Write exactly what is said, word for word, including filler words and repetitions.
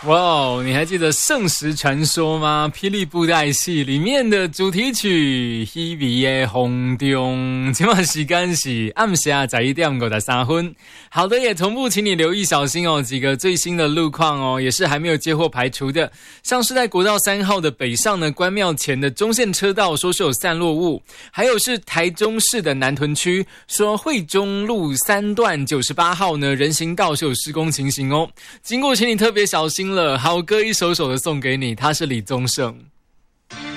哇哦，你还记得《圣石传说》吗？霹雳布袋戏里面的主题曲《稀微的风中》，今晚时间是暗下十一点五十三分。好的，也同步请你留意小心哦，几个最新的路况哦，也是还没有接获排除的。像是在国道三号的北上呢，关庙前的中线车道说是有散落物，还有是台中市的南屯区说惠中路三段九十八号呢，人行道是有施工情形哦，经过请你特别小心了。好歌一首首的送给你，他是李宗盛。